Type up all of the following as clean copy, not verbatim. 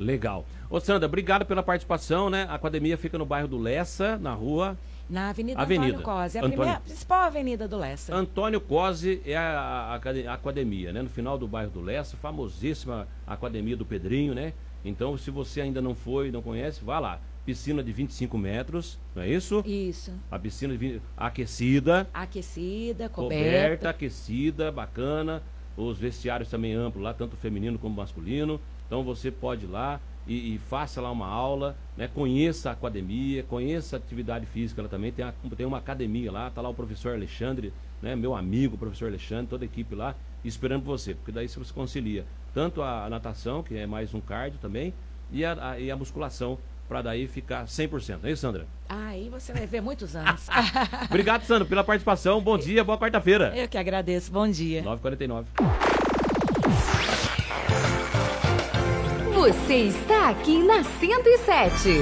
Legal. Ô Sandra, obrigado pela participação, né? A academia fica no bairro do Lessa, na rua... Na Avenida Antônio Cosi, a principal avenida do Lessa. Antônio Cosi é a academia, né? No final do bairro do Lessa, famosíssima academia do Pedrinho, né? Então, se você ainda não foi, não conhece, vá lá. Piscina de 25 metros, não é isso? Isso. A piscina aquecida. Aquecida, coberta. Aquecida, bacana. Os vestiários também amplos lá, tanto feminino como masculino. Então, você pode ir lá. E faça lá uma aula, né? Conheça a academia, conheça a atividade física. Ela também tem uma academia lá, tá lá o professor Alexandre, né? Meu amigo, o professor Alexandre, toda a equipe lá, esperando você, porque daí você concilia tanto a natação, que é mais um cardio também, e a musculação, para daí ficar 100%. É isso, Sandra? Aí você vai ver muitos anos. Obrigado, Sandra, pela participação. Bom dia, boa quarta-feira. Eu que agradeço, bom dia. 9h49. Você está aqui na 107.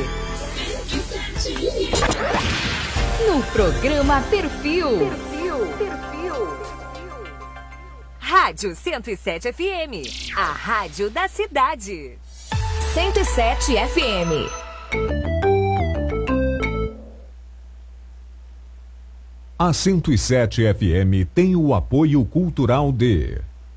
No programa Perfil. Rádio 107 FM. A rádio da cidade. 107 FM. A 107 FM tem o apoio cultural de...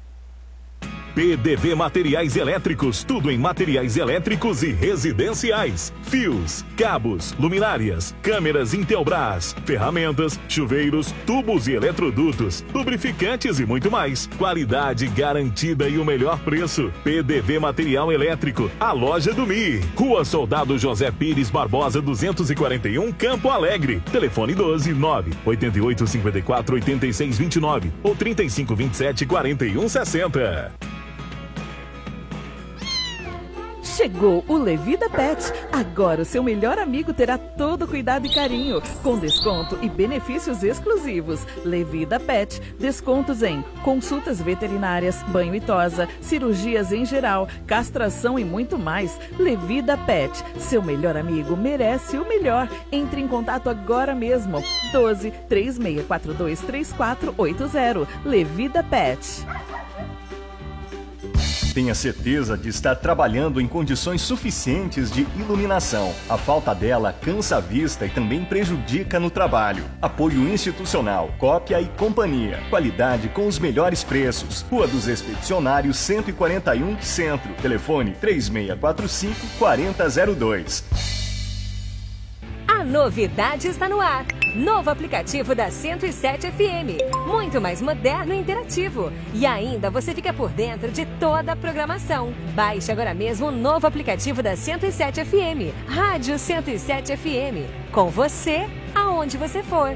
PDV Materiais Elétricos, tudo em materiais elétricos e residenciais. Fios, cabos, luminárias, câmeras Intelbras, ferramentas, chuveiros, tubos e eletrodutos, lubrificantes e muito mais. Qualidade garantida e o melhor preço. PDV Material Elétrico, a loja do Mi. Rua Soldado José Pires Barbosa 241, Campo Alegre. Telefone 12-98854-8629 ou 3527-4160. Chegou o Levida Pet. Agora o seu melhor amigo terá todo cuidado e carinho, com desconto e benefícios exclusivos. Levida Pet. Descontos em consultas veterinárias, banho e tosa, cirurgias em geral, castração e muito mais. Levida Pet. Seu melhor amigo merece o melhor. Entre em contato agora mesmo. 12-3642-3480. Levida Pet. Tenha certeza de estar trabalhando em condições suficientes de iluminação. A falta dela cansa a vista e também prejudica no trabalho. Apoio institucional, Cópia e Companhia. Qualidade com os melhores preços. Rua dos Expedicionários 141, Centro. Telefone 3645-4002. A novidade está no ar. Novo aplicativo da 107 FM. Muito mais moderno e interativo. E ainda você fica por dentro de toda a programação. Baixe agora mesmo o novo aplicativo da 107 FM. Rádio 107 FM. Com você, aonde você for.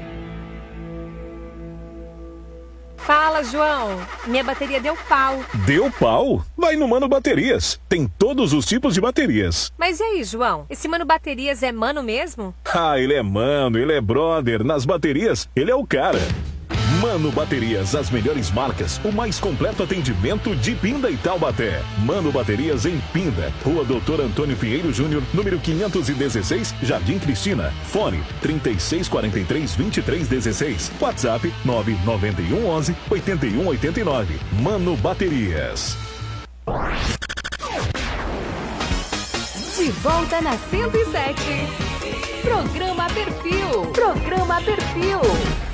Fala, João. Minha bateria deu pau. Deu pau? Vai no Mano Baterias. Tem todos os tipos de baterias. Mas e aí, João? Esse Mano Baterias é mano mesmo? Ah, ele é mano, ele é brother. Nas baterias, ele é o cara. Mano Baterias, as melhores marcas, o mais completo atendimento de Pinda e Taubaté. Mano Baterias em Pinda, Rua Doutor Antônio Pinheiro Júnior, número 516, Jardim Cristina. Fone 3643-2316. WhatsApp 99111-8189. Mano Baterias. De volta na 107. Programa Perfil.